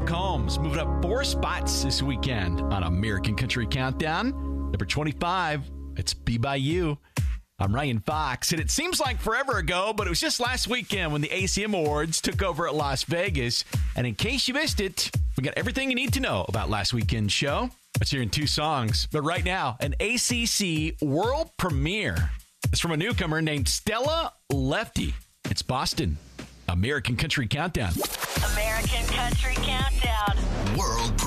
Holmes moving up 4 spots this weekend on American Country Countdown. Number 25, it's Be By You. I'm Ryan Fox, and it seems like forever ago, but it was just last weekend when the ACM Awards took over at Las Vegas. And in case you missed it, we got everything you need to know about last weekend's show. Let's hear in 2 songs. But right now, an ACC world premiere. It's from a newcomer named Stella Lefty. It's Boston. American Country Countdown. American Country Countdown. World